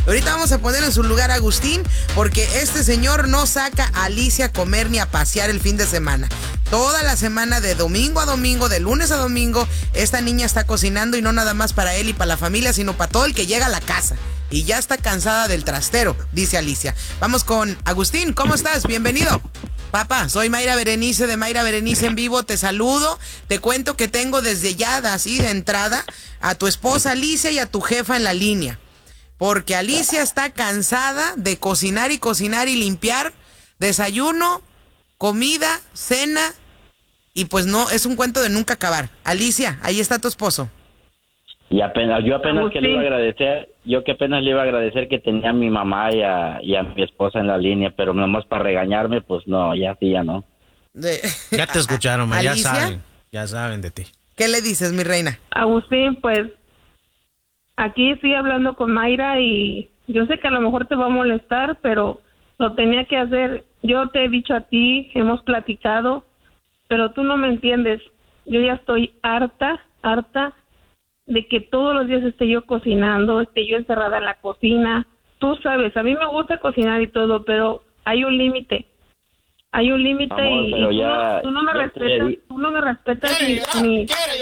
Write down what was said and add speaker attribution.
Speaker 1: Ahorita vamos a poner en su lugar a Agustín, porque este señor no saca a Alicia a comer ni a pasear el fin de semana. Toda la semana, de domingo a domingo, de lunes a domingo, esta niña está cocinando, y no nada más para él y para la familia, sino para todo el que llega a la casa. Y ya está cansada del trastero, dice Alicia. Vamos con Agustín, ¿cómo estás? Bienvenido. Papá, soy Mayra Berenice de Mayra Berenice en Vivo, te saludo, te cuento que tengo desde ya, así de entrada, a tu esposa Alicia y a tu jefa en la línea. Porque Alicia está cansada de cocinar y limpiar, desayuno, comida, cena, y pues no, es un cuento de nunca acabar. Alicia, ahí está tu esposo.
Speaker 2: Y yo apenas que le iba a agradecer, que tenía a mi mamá y a mi esposa en la línea, pero nomás para regañarme, pues no, ya no.
Speaker 3: Ya te escucharon, ma, ya
Speaker 1: ¿Alicia?
Speaker 3: ya saben de ti.
Speaker 1: ¿Qué le dices, mi reina?
Speaker 4: Agustín, pues aquí estoy hablando con Mayra y yo sé que a lo mejor te va a molestar, pero lo tenía que hacer. Yo te he dicho a ti, hemos platicado, pero tú no me entiendes. Yo ya estoy harta de que todos los días esté yo cocinando, esté yo encerrada en la cocina. Tú sabes, a mí me gusta cocinar y todo, pero hay un límite. Hay un límite. Amor, y tú no me respetas, ni